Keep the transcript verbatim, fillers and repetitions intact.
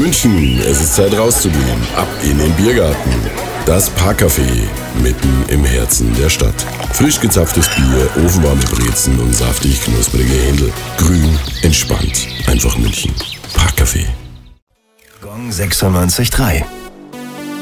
München, es ist Zeit rauszugehen. Ab in den Biergarten. Das Parkcafé, mitten im Herzen der Stadt. Frisch gezapftes Bier, ofenwarme Brezen und saftig knusprige Händel. Grün, entspannt. Einfach München. Parkcafé. Gong sechsundneunzig Komma drei